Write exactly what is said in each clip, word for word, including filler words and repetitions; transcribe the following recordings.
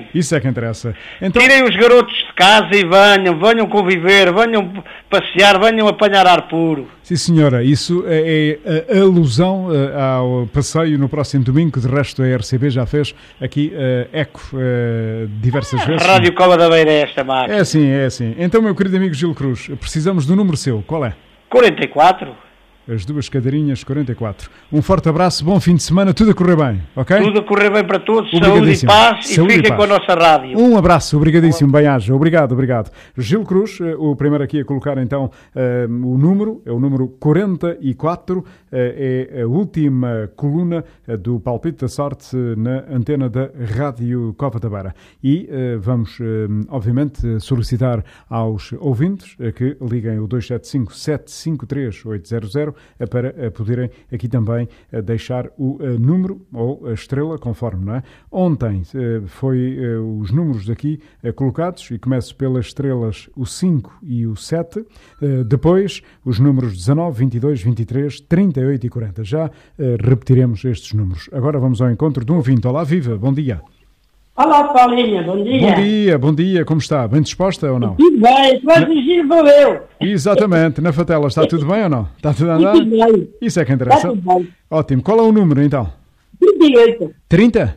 Isso é que interessa. Então... Tirem os garotos de casa e venham, venham conviver, venham passear, venham apanhar ar puro. Sim, senhora, isso é, é a alusão uh, ao passeio no próximo domingo, que de resto a R C B já fez aqui uh, eco uh, diversas vezes. Rádio Cova da Beira é esta máquina. É assim, é assim. Então, meu querido amigo Gil Cruz, precisamos do número seu. Qual é? quarenta e quatro. As duas cadeirinhas, quarenta e quatro. Um forte abraço, bom fim de semana, tudo a correr bem, ok? Tudo a correr bem para todos, saúde e paz, saúde e fiquem com a nossa rádio. Um abraço, obrigadíssimo, bem-aja, obrigado, obrigado. Gil Cruz, o primeiro aqui a colocar então o número, é o número quarenta e quatro, é a última coluna do Palpite da Sorte na antena da Rádio Cova da Beira. E vamos, obviamente, solicitar aos ouvintes que liguem o dois sete cinco, sete cinco três, oito zero zero para poderem aqui também deixar o número ou a estrela, conforme, não é? Ontem foi os números aqui colocados e começo pelas estrelas o cinco e o sete, depois os números dezanove, vinte e dois, vinte e três, trinta e oito e quarenta. Já repetiremos estes números. Agora vamos ao encontro de um ouvinte. Olá, viva, bom dia. Olá, Paulinha, bom dia. Bom dia, bom dia, como está? Bem disposta ou não? Tudo bem, mas o giro vou eu. Exatamente, na Fatela, está tudo bem ou não? Está tudo a andar? Tudo bem. Isso é que interessa. Está tudo bem. Ótimo, qual é o número então? trinta e oito. trinta?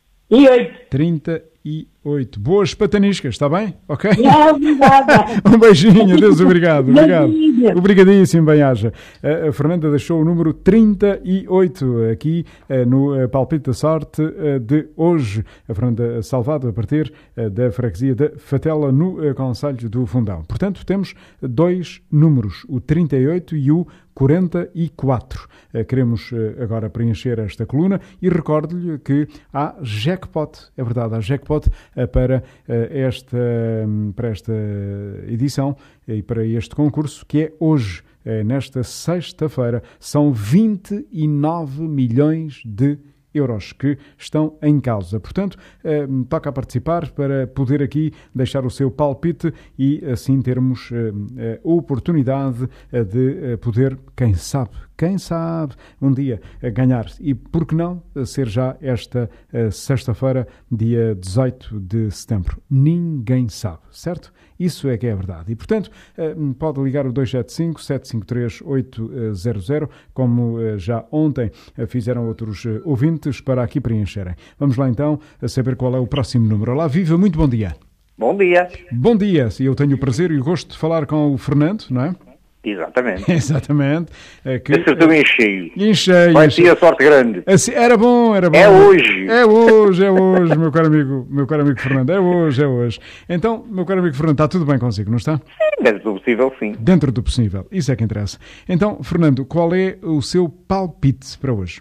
E oito. trinta e oito. Boas pataniscas, está bem? Ok? Não, obrigada. Um beijinho, Deus, obrigado. Obrigado. Beijinho. Obrigadíssimo, bem-aja. A Fernanda deixou o número trinta e oito aqui no Palpite da Sorte de hoje. A Fernanda Salvado, a partir da freguesia da Fatela, no concelho do Fundão. Portanto, temos dois números, o trinta e oito e o quarenta e quatro. Queremos agora preencher esta coluna e recordo-lhe que há jackpot, é verdade, há jackpot para esta, para esta edição e para este concurso, que é hoje, nesta sexta-feira. São vinte e nove milhões de euros que estão em causa. Portanto, eh, toca a participar para poder aqui deixar o seu palpite e assim termos eh, a oportunidade de eh, poder, quem sabe, quem sabe, um dia eh, ganhar. E por que não ser já esta eh, sexta-feira, dia dezoito de setembro? Ninguém sabe, certo? Isso é que é a verdade. E, portanto, eh, pode ligar o dois sete cinco, sete cinco três, oito zero zero, como eh, já ontem eh, fizeram outros eh, ouvintes, para aqui preencherem. Vamos lá então a saber qual é o próximo número. Olá, viva, muito bom dia. Bom dia. Bom dia, e eu tenho o prazer e o gosto de falar com o Fernando, não é? Exatamente. Exatamente. É que, acertou em cheio. Em cheio. Vai ter a sorte grande. Assim, era bom, era bom. É hoje. É hoje, é hoje, meu caro amigo, meu caro amigo Fernando. É hoje, é hoje. Então, meu caro amigo Fernando, está tudo bem consigo, não está? Sim, dentro do possível, sim. Dentro do possível. Isso é que interessa. Então, Fernando, qual é o seu palpite para hoje?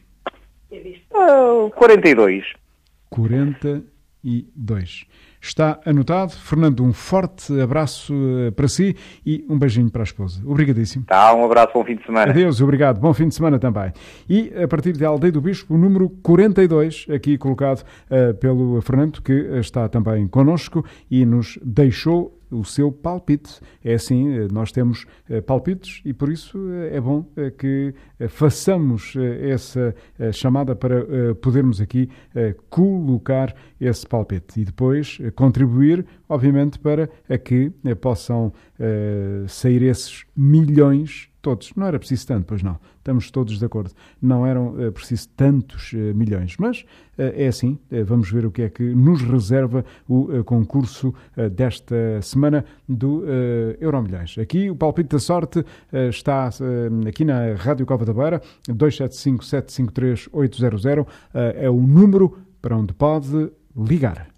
Uh, quarenta e dois. quarenta e dois. Está anotado. Fernando, um forte abraço uh, para si e um beijinho para a esposa. Obrigadíssimo. Tá, um abraço, bom fim de semana. Adeus, obrigado. Bom fim de semana também. E a partir de Aldeia do Bispo, o número quarenta e dois, aqui colocado uh, pelo Fernando, que está também connosco e nos deixou o seu palpite. É assim, nós temos palpites e por isso é bom que façamos essa chamada para podermos aqui colocar esse palpite e depois contribuir, obviamente, para que possam sair esses milhões todos. Não era preciso tanto, pois não. Estamos todos de acordo. Não eram uh, preciso tantos uh, milhões. Mas uh, é assim. Uh, vamos ver o que é que nos reserva o uh, concurso uh, desta semana do uh, Euromilhões. Aqui o palpite da sorte uh, está uh, aqui na Rádio Cova da Beira. dois sete cinco, sete cinco três, oito zero zero uh, é o número para onde pode ligar.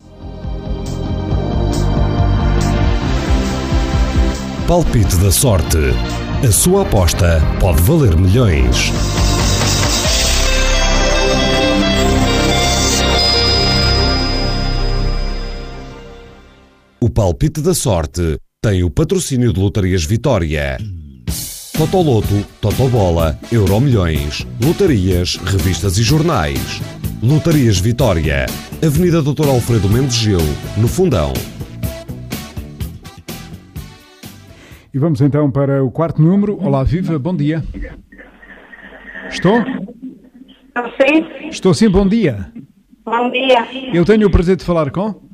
Palpite da sorte. A sua aposta pode valer milhões. O Palpite da Sorte tem o patrocínio de Lotarias Vitória. Totoloto, Totobola, Euromilhões, lotarias, revistas e jornais. Lotarias Vitória, Avenida doutor Alfredo Mendes Gil, no Fundão. E vamos então para o quarto número. Olá, viva, bom dia. Estou? Estou sim. Estou sim, bom dia. Bom dia. Eu tenho o prazer de falar com?